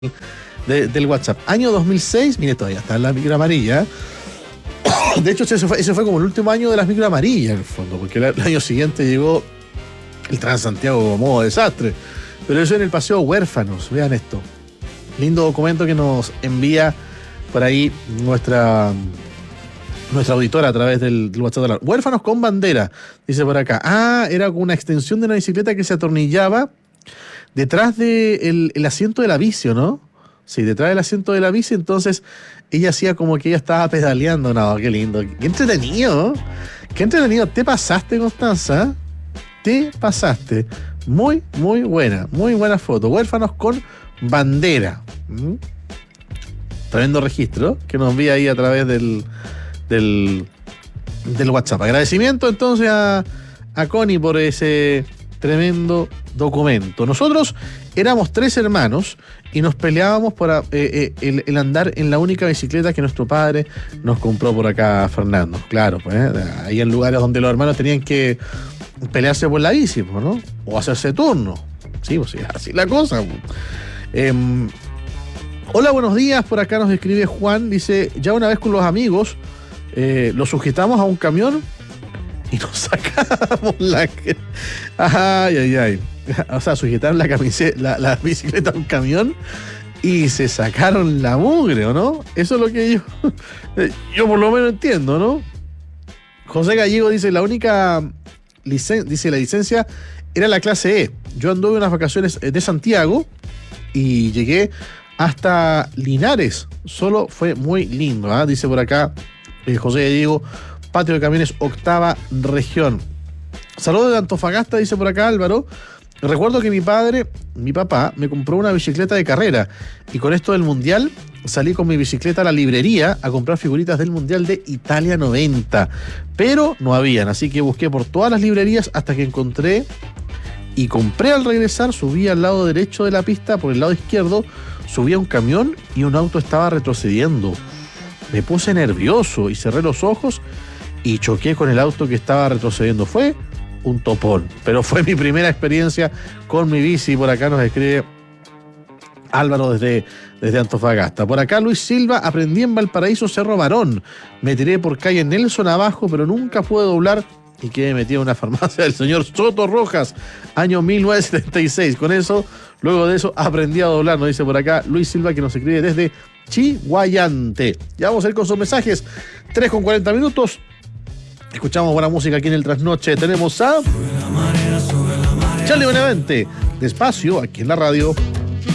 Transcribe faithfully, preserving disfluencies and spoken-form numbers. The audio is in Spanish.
de, del WhatsApp. Año dos mil seis, mire, todavía está en la micro amarilla. De hecho, ese fue, ese fue como el último año de las micro amarillas, en el fondo, porque el, el año siguiente llegó el Transantiago como modo desastre. Pero eso en el Paseo Huérfanos, vean esto. Lindo documento que nos envía por ahí nuestra, nuestra auditora a través del, del WhatsApp de la... Huérfanos con bandera, dice por acá. Ah, era como una extensión de una bicicleta que se atornillaba detrás del el asiento de la bici, ¿no? Sí, detrás del asiento de la bici, entonces ella hacía como que ella estaba pedaleando. No, qué lindo, qué entretenido, qué entretenido. Te pasaste, Constanza, te pasaste. Muy, muy buena, muy buena foto. Huérfanos con bandera. ¿Mm? Tremendo registro que nos envía ahí a través del, del, del WhatsApp. Agradecimiento entonces a, a Connie por ese tremendo documento. Nosotros éramos tres hermanos y nos peleábamos por eh, eh, el, el andar en la única bicicleta que nuestro padre nos compró por acá, Fernando. Claro, pues, ¿eh? Ahí en lugares donde los hermanos tenían que pelearse por la bici, ¿no? O hacerse turno. Sí, pues sí, así la cosa. Eh, hola, buenos días. Por acá nos escribe Juan. Dice, ya una vez con los amigos eh, lo sujetamos a un camión y nos sacamos la... Ay, ay, ay. O sea, sujetaron la, camiseta, la, la bicicleta a un camión y se sacaron la mugre, ¿o no? Eso es lo que yo... Yo por lo menos entiendo, ¿no? José Gallego dice, la única... Licen- dice, la licencia era la clase E. Yo anduve unas vacaciones de Santiago y llegué hasta Linares. Solo fue muy lindo, ¿eh? Dice por acá eh, José Gallego, patio de camiones, octava región. Saludos de Antofagasta, dice por acá Álvaro. Recuerdo que mi padre, mi papá, me compró una bicicleta de carrera y con esto del Mundial salí con mi bicicleta a la librería a comprar figuritas del Mundial de Italia noventa, pero no habían, así que busqué por todas las librerías hasta que encontré y compré. Al regresar, subí al lado derecho de la pista, por el lado izquierdo subía un camión y un auto estaba retrocediendo. Me puse nervioso y cerré los ojos y choqué con el auto que estaba retrocediendo. Fue un topón, pero fue mi primera experiencia con mi bici. Por acá nos escribe Álvaro desde, desde Antofagasta. Por acá Luis Silva, aprendí en Valparaíso Cerro Barón. Me tiré por calle Nelson abajo, pero nunca pude doblar y quedé metido en una farmacia del señor Soto Rojas, año mil novecientos setenta y seis. Con eso, luego de eso, aprendí a doblar, nos dice por acá Luis Silva, que nos escribe desde Chihuayante. Ya vamos a ir con sus mensajes. tres con cuarenta minutos. Escuchamos buena música aquí en el Trasnoche. Tenemos a Charlie Benavente, Despacio, aquí en la radio.